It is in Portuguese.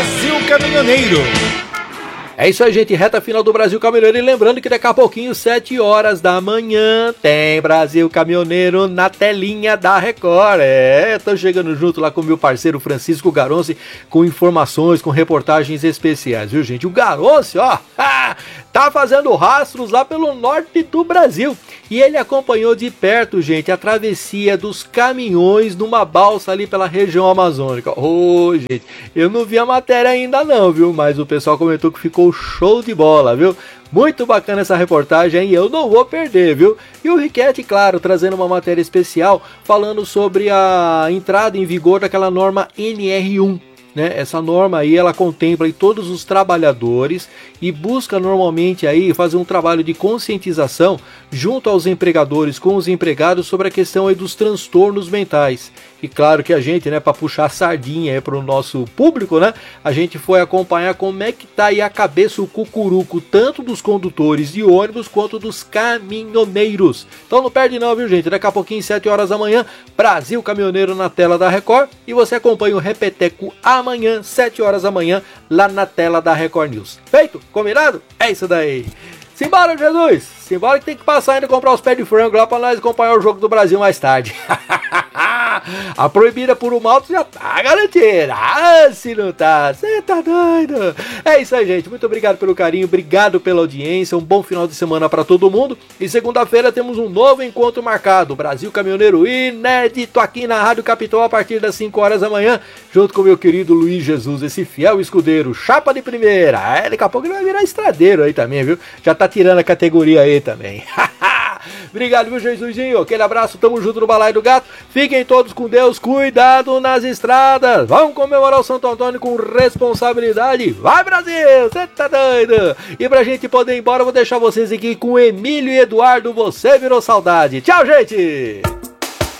Brasil Caminhoneiro. É isso aí, gente, reta final do Brasil Caminhoneiro. E lembrando que daqui a pouquinho, 7 horas da manhã, tem Brasil Caminhoneiro na telinha da Record. Tô chegando junto lá com o meu parceiro Francisco Garonzi, com informações, com reportagens especiais, viu, gente? O Garonzi, ó, tá fazendo rastros lá pelo norte do Brasil. E ele acompanhou de perto, gente, a travessia dos caminhões numa balsa ali pela região amazônica. Ô, gente, eu não vi a matéria ainda não, viu? Mas o pessoal comentou que ficou show de bola, viu? Muito bacana essa reportagem e eu não vou perder, viu? E o Riquete, claro, trazendo uma matéria especial falando sobre a entrada em vigor daquela norma NR1. Né? Essa norma aí, ela contempla aí todos os trabalhadores e busca normalmente aí fazer um trabalho de conscientização junto aos empregadores com os empregados sobre a questão aí dos transtornos mentais. E claro que a gente, né, para puxar a sardinha para o nosso público, né, a gente foi acompanhar como é que tá aí a cabeça, o cucuruco, tanto dos condutores de ônibus quanto dos caminhoneiros. Então não perde não, viu, gente? Daqui a pouquinho, 7 horas da manhã, Brasil Caminhoneiro na tela da Record, e você acompanha o Repeteco amanhã, 7 horas da manhã, lá na tela da Record News. Feito? Combinado? É isso daí. Simbora, Jesus! Simbora que tem que passar ainda comprar os pés de frango lá pra nós acompanhar o jogo do Brasil mais tarde. A proibida por um malto já tá garantida. Se não tá, você tá doido. É isso aí, gente. Muito obrigado pelo carinho, obrigado pela audiência. Um bom final de semana pra todo mundo. E segunda-feira temos um novo encontro marcado. Brasil Caminhoneiro inédito aqui na Rádio Capitão a partir das 5 horas da manhã, junto com o meu querido Luiz Jesus, esse fiel escudeiro, chapa de primeira. Daqui a pouco ele vai virar estradeiro aí também, viu? Já tá tirando a categoria aí também. Obrigado, viu, Jesusinho? Aquele abraço, tamo junto no Balaio do Gato. Fiquem todos com Deus, cuidado nas estradas. Vamos comemorar o Santo Antônio com responsabilidade. Vai, Brasil! Você tá doido? E pra gente poder ir embora, eu vou deixar vocês aqui com Emílio e Eduardo. Você virou saudade. Tchau, gente!